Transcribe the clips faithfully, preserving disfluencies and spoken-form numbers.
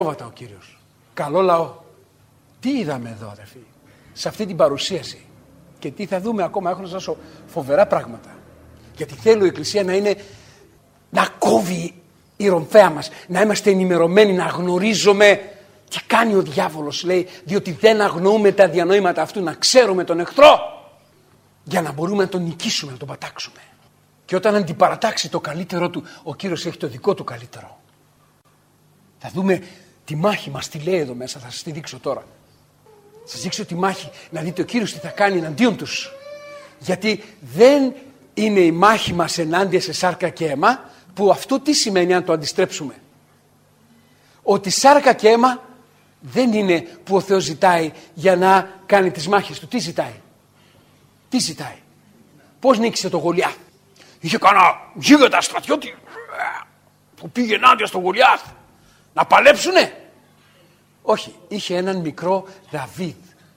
ο Κύριος. Καλό λαό. Τι είδαμε εδώ, αδερφοί, σε αυτή την παρουσίαση? Και τι θα δούμε ακόμα? Έχω να σας δώσω φοβερά πράγματα. Γιατί θέλω η Εκκλησία να είναι, να κόβει η ρομφαία μας, να είμαστε ενημερωμένοι, να γνωρίζουμε τι κάνει ο διάβολος, λέει, διότι δεν αγνοούμε τα διανοήματα αυτού, να ξέρουμε τον εχθρό για να μπορούμε να τον νικήσουμε, να τον πατάξουμε. Και όταν αντιπαρατάξει το καλύτερό του, ο Κύριος έχει το δικό του καλύτερο. Θα δούμε τη μάχη μας, τι λέει εδώ μέσα, θα σας τη δείξω τώρα. Θα σας δείξω τη μάχη, να δείτε ο Κύριος τι θα κάνει εναντίον τους. Γιατί δεν είναι η μάχη μας ενάντια σε σάρκα και αίμα, που αυτό τι σημαίνει αν το αντιστρέψουμε? Ότι σάρκα και αίμα δεν είναι που ο Θεός ζητάει για να κάνει τις μάχες του. Τι ζητάει? Τι ζητάει? Πώς νίκησε το Γολιάθ? Είχε κανένα γίγαντα στρατιώτη που πήγε ενάντια στο Γολιάθ να παλέψουνε? Όχι, είχε έναν μικρό Δαβίδ,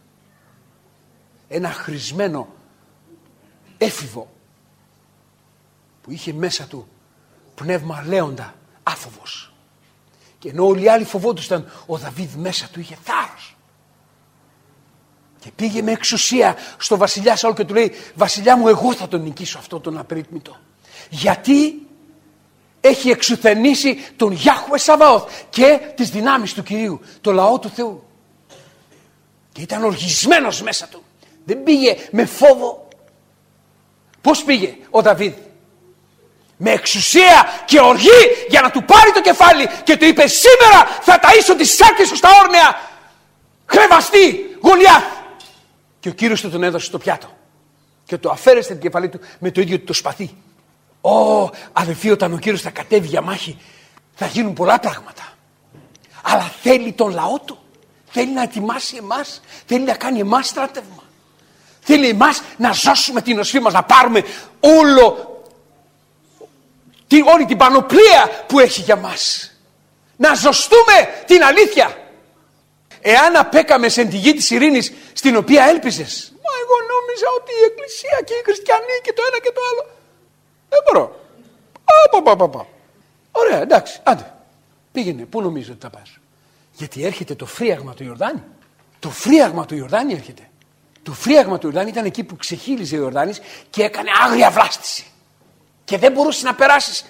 ένα χρησμένο έφηβο που είχε μέσα του πνεύμα λέοντα, άφοβος. Και ενώ όλοι οι άλλοι φοβόντουσαν, ο Δαβίδ μέσα του είχε θάρρος. Και πήγε με εξουσία στο βασιλιά Σαούλ και του λέει: βασιλιά μου, εγώ θα τον νικήσω αυτό τον απερίθμητο. Γιατί έχει εξουθενήσει τον Γιάχουε Σαβαώθ και τις δυνάμεις του Κυρίου, το λαό του Θεού. Και ήταν οργισμένος μέσα του. Δεν πήγε με φόβο. Πώς πήγε ο Δαβίδ? Με εξουσία και οργή για να του πάρει το κεφάλι, και του είπε: σήμερα θα ταΐσω τις σάρκες σου στα όρνεα, χρεβαστή Γολιάθ. Και ο Κύριος του τον έδωσε στο πιάτο και το αφαίρεσε την κεφαλή του με το ίδιο το σπαθί. Ω, αδελφοί, όταν ο Κύριος θα κατέβει για μάχη θα γίνουν πολλά πράγματα. Αλλά θέλει τον λαό του. Θέλει να ετοιμάσει εμάς. Θέλει να κάνει εμάς στράτευμα. Θέλει εμάς να ζώσουμε την οσφή μας, να πάρουμε όλο, την, όλη την πανοπλία που έχει για μας. Να ζωστούμε την αλήθεια. Εάν απέκαμε σε τη γη της ειρήνης στην οποία έλπιζες. Μα εγώ νόμιζα ότι η Εκκλησία και οι χριστιανοί και το ένα και το άλλο. Δεν μπορώ. Απαπαπαπα. Ωραία, εντάξει, άντε. Πήγαινε, πού νομίζω ότι θα πας? Γιατί έρχεται το φρίαγμα του Ιορδάνη. Το φρίαγμα του Ιορδάνη έρχεται. Το φρίαγμα του Ιορδάνη ήταν εκεί που ξεχύλιζε ο Ιορδάνης και έκανε άγρια βλάστηση. Και δεν μπορούσε να περάσεις.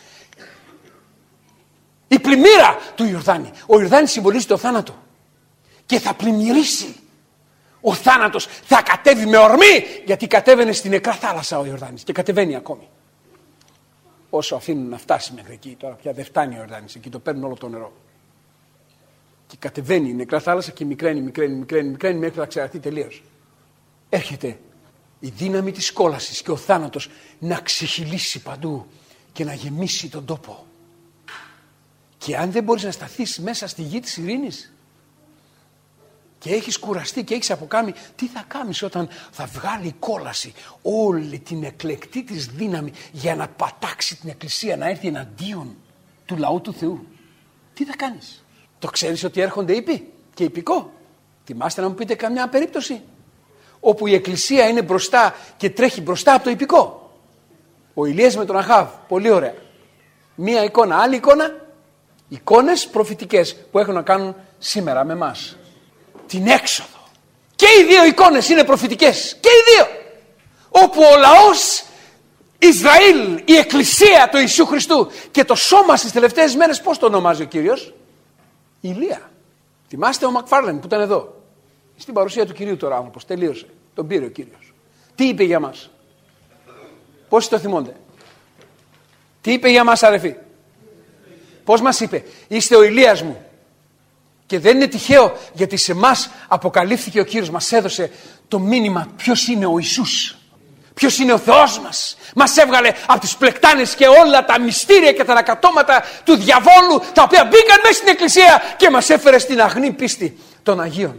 Η πλημμύρα του Ιορδάνη. Ο Ιορδάνης συμβολίζει το θάνατο. Και θα πλημμυρίσει. Ο θάνατος θα κατέβει με ορμή, γιατί κατέβαινε στην νεκρά θάλασσα ο Ιορδάνης και κατεβαίνει ακόμη. Όσο αφήνουν να φτάσει μέχρι εκεί, τώρα πια δεν φτάνει ο Ιορδάνης, εκεί το παίρνουν όλο το νερό. Και κατεβαίνει η νεκρά θάλασσα και μικραίνει, μικραίνει, μικραίνει, μικραίνει μέχρι να ξεραθεί τελείως. Έρχεται η δύναμη της κόλασης και ο θάνατος να ξεχυλήσει παντού και να γεμίσει τον τόπο. Και αν δεν μπορείς να σταθείς μέσα στη γη της ειρήνης και έχεις κουραστεί και έχεις αποκάμει, τι θα κάνεις όταν θα βγάλει η κόλαση όλη την εκλεκτή της δύναμη για να πατάξει την Εκκλησία, να έρθει εναντίον του λαού του Θεού? Τι θα κάνεις? Το ξέρεις ότι έρχονται ήποι και ιππικό? Θυμάστε να μου πείτε καμιά περίπτωση όπου η Εκκλησία είναι μπροστά και τρέχει μπροστά από το ιππικό? Ο Ηλίας με τον Αχάβ, πολύ ωραία. Μία εικόνα, άλλη εικόνα. Εικόνες προφητικές που έχουν να κάνουν σήμερα με εμάς. Την έξοδο. Και οι δύο εικόνες είναι προφητικές. Και οι δύο. Όπου ο λαός Ισραήλ, η Εκκλησία του Ιησού Χριστού και το σώμα στις τελευταίες μέρες, πώς το ονομάζει ο Κύριος? Ηλία. Θυμάστε ο Μακφάρλεν που ήταν εδώ? Στην παρουσία του Κυρίου τώρα άνθρωπος. Τελείωσε. Τον πήρε ο Κύριος. Τι είπε για μας? Πόσοι το θυμώνται? Τι είπε για μας, αδερφοί? Πώς μας είπε? Είστε ο Ηλίας μου. Και δεν είναι τυχαίο, γιατί σε εμάς αποκαλύφθηκε ο Κύριος, μας έδωσε το μήνυμα ποιος είναι ο Ιησούς, ποιος είναι ο Θεός μας. Μας έβγαλε από τις πλεκτάνες και όλα τα μυστήρια και τα ανακατώματα του διαβόλου, τα οποία μπήκαν μέσα στην Εκκλησία, και μας έφερε στην αγνή πίστη των Αγίων.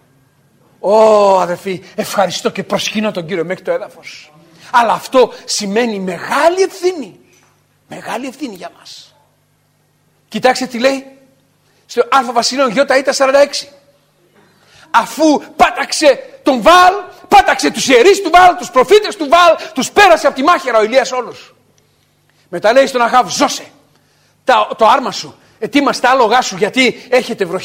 Ω αδερφοί, ευχαριστώ και προσκυνώ τον Κύριο μέχρι το έδαφος. Αλλά αυτό σημαίνει μεγάλη ευθύνη. Μεγάλη ευθύνη για μας. Κοιτάξτε τι λέει στο Α Βασιλείων Γιώτα Ήτα σαράντα έξι. Αφού πάταξε τον Βαάλ, πάταξε τους ιερείς του Βαάλ, τους προφήτες του Βαάλ, τους πέρασε από τη μάχαιρα ο Ηλίας όλους. Μετά λέει στον Αχάβ: ζώσε το άρμα σου Ετοίμασε τα άλογά σου γιατί έχετε βροχή.